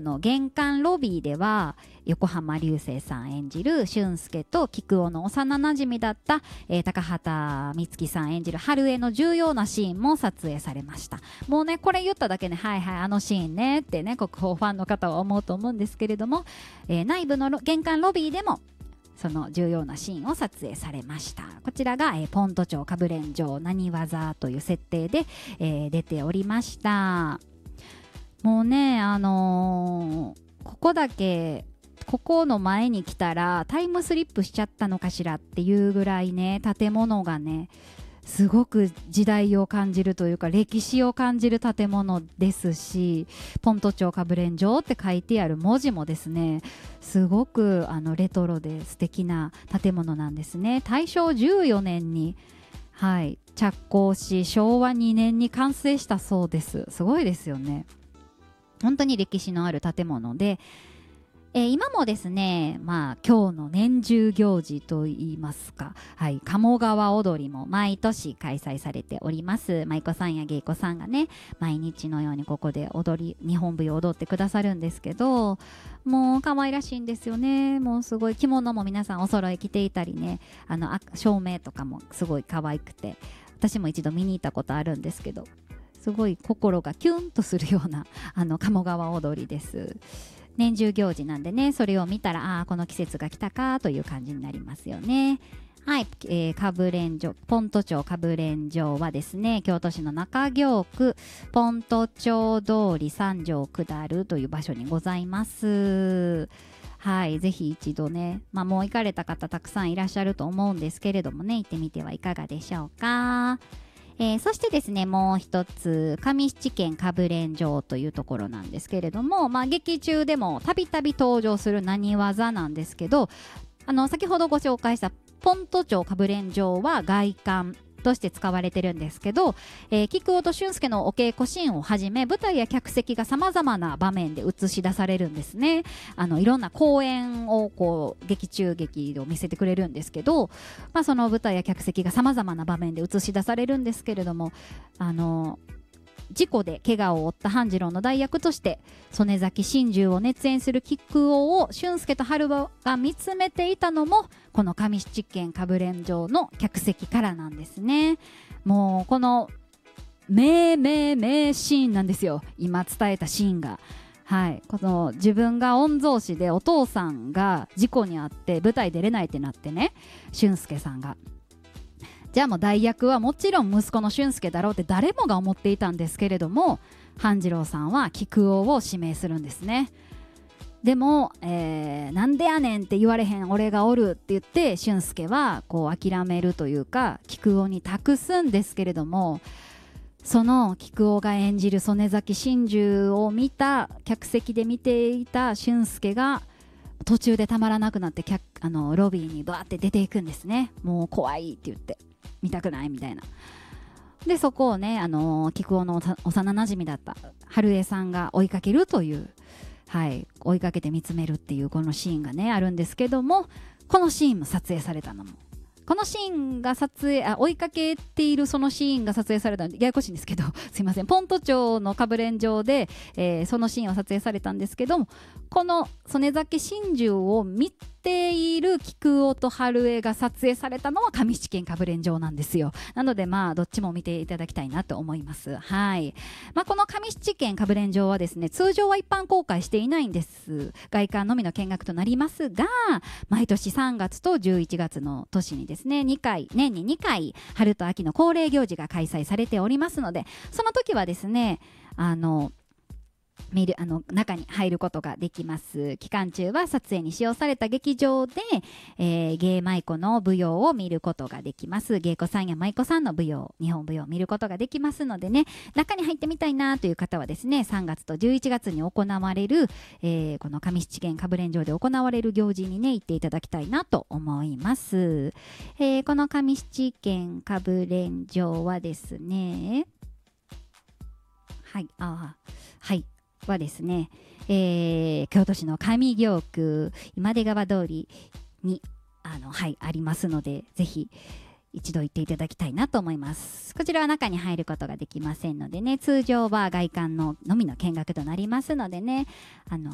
の玄関ロビーでは横浜流星さん演じる俊介と菊男の幼なじみだった、高畑充希さん演じる春江の重要なシーンも撮影されました。もうねこれ言っただけね、はいはいあのシーンねってね国宝ファンの方は思うと思うんですけれども、内部の玄関ロビーでもその重要なシーンを撮影されました。こちらが、ポント町かぶれん城何技という設定で、出ておりました。もうねここの前に来たらタイムスリップしちゃったのかしらっていうぐらいね、建物がねすごく時代を感じるというか歴史を感じる建物ですし、ポント町かぶれん城って書いてある文字もですねすごくレトロで素敵な建物なんですね。大正14年に着工し昭和2年に完成したそうです。すごいですよね。本当に歴史のある建物で、今もですね、今日の年中行事といいますか、鴨川踊りも毎年開催されております。舞妓さんや芸妓さんがね毎日のようにここで日本舞踊を踊ってくださるんですけど、もう可愛らしいんですよね。もうすごい着物も皆さんお揃い着ていたりね、照明とかもすごい可愛くて、私も一度見に行ったことあるんですけど、すごい心がキュンとするような鴨川踊りです。年中行事なんでね、それを見たらこの季節が来たかという感じになりますよね。かぶれん城、ポント町かぶれん城はですね、京都市の中京区ポント町通り三条下るという場所にございます。ぜひ一度ね、もう行かれた方たくさんいらっしゃると思うんですけれどもね、行ってみてはいかがでしょうか。そしてですね、もう一つ上七軒かぶれん城というところなんですけれども、劇中でもたびたび登場する何技なんですけど、先ほどご紹介したポント町かぶれん城は外観として使われてるんですけど、菊男と俊介のお稽古シーンをはじめ舞台や客席がさまざまな場面で映し出されるんですね。いろんな公演を劇中劇を見せてくれるんですけど、その舞台や客席がさまざまな場面で映し出されるんですけれども、事故で怪我を負った半次郎の代役として曽根崎心中を熱演する菊男を俊介と春馬が見つめていたのもこの上七軒かぶれん城の客席からなんですね。もうこの名シーンなんですよ、今伝えたシーンが。この自分が御曹司でお父さんが事故に遭って舞台出れないってなってね、俊介さんがじゃあもう代役はもちろん息子の俊介だろうって誰もが思っていたんですけれども、半次郎さんは菊男を指名するんですね。でも、なんでやねんって言われへん俺がおるって言って俊介は諦めるというか菊男に託すんですけれども、その菊男が演じる曽根崎心中を客席で見ていた俊介が途中でたまらなくなってロビーにバーって出ていくんですね。もう怖いって言って見たくないみたいな。でそこをね菊男の幼なじみだった春江さんが追いかけるという、追いかけて見つめるっていうこのシーンがねあるんですけども、このシーンも撮影されたのもこのシーンが追いかけているそのシーンが撮影されたのでややこしいんですけどすいません、ポント町のかぶれん城で、そのシーンは撮影されたんですけども、この曽根崎心中を見ている菊男と春江が撮影されたのは上七軒かぶれん城なんですよ。なのでどっちも見ていただきたいなと思います。この上七軒かぶれん城はですね、通常は一般公開していないんです。外観のみの見学となりますが、毎年3月と11月の年にですね年に2回春と秋の恒例行事が開催されておりますので、その時はですね中に入ることができます。期間中は撮影に使用された劇場で、芸舞妓の舞踊を見ることができます。芸妓さんや舞妓さんの日本舞踊を見ることができますのでね、中に入ってみたいなという方はですね、3月と11月に行われる、この上七軒かぶれん城で行われる行事にね行っていただきたいなと思います。この上七軒かぶれん城はですねはですね、京都市の上京区今出川通りにありますので、ぜひ一度行っていただきたいなと思います。こちらは中に入ることができませんのでね、通常は外観のみの見学となりますのでね、